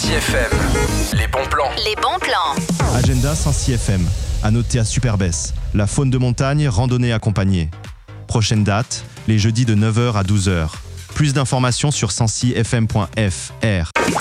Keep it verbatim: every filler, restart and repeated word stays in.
Sancy F M. Les bons plans. Les bons plans. Agenda Sancy F M. À noter à Superbès. La faune de montagne, randonnée accompagnée. Prochaine date, les jeudis de neuf heures à douze heures. Plus d'informations sur sancy f m point f r.